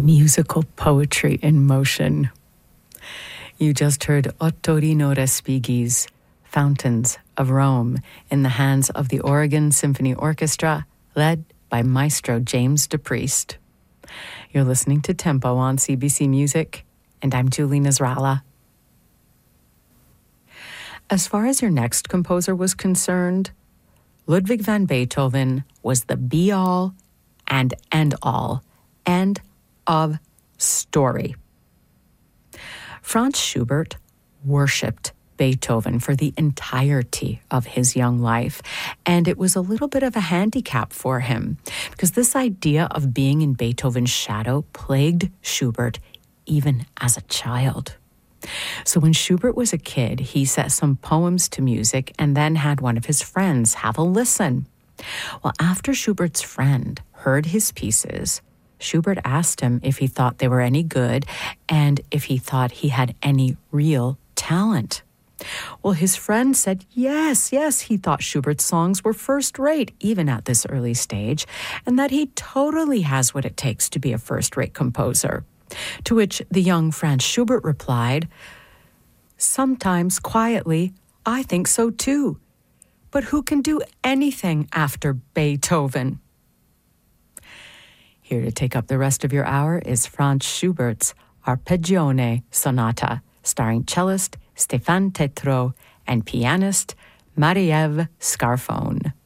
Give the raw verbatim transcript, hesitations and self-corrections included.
musical poetry in motion. You just heard Ottorino Respighi's Fountains of Rome in the hands of the Oregon Symphony Orchestra, led by Maestro James DePriest. You're listening to Tempo on C B C Music, and I'm Julie Nasrallah. As far as your next composer was concerned, Ludwig van Beethoven was the be-all and end-all, end of story. Franz Schubert worshipped Beethoven for the entirety of his young life, and it was a little bit of a handicap for him because this idea of being in Beethoven's shadow plagued Schubert even as a child. So when Schubert was a kid, he set some poems to music and then had one of his friends have a listen. Well, after Schubert's friend heard his pieces, Schubert asked him if he thought they were any good and if he thought he had any real talent. Well, his friend said yes, yes, he thought Schubert's songs were first-rate, even at this early stage, and that he totally has what it takes to be a first-rate composer. To which the young Franz Schubert replied, "Sometimes, quietly, I think so too. But who can do anything after Beethoven?" Here to take up the rest of your hour is Franz Schubert's Arpeggione Sonata, starring cellist Stéphane Tétrault and pianist Marie-Ève Scarfone.